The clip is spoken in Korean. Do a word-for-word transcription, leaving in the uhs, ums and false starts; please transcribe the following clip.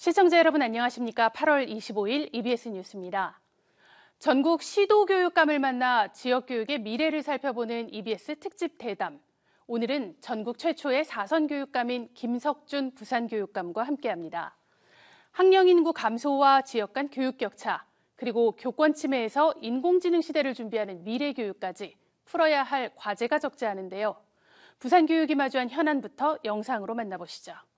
시청자 여러분 안녕하십니까? 팔월 이십오일 이비에스 뉴스입니다. 전국 시도교육감을 만나 지역교육의 미래를 살펴보는 이비에스 특집 대담. 오늘은 전국 최초의 사선교육감인 김석준 부산교육감과 함께합니다. 학령 인구 감소와 지역 간 교육 격차, 그리고 교권 침해에서 인공지능 시대를 준비하는 미래교육까지 풀어야 할 과제가 적지 않은데요. 부산교육이 마주한 현안부터 영상으로 만나보시죠.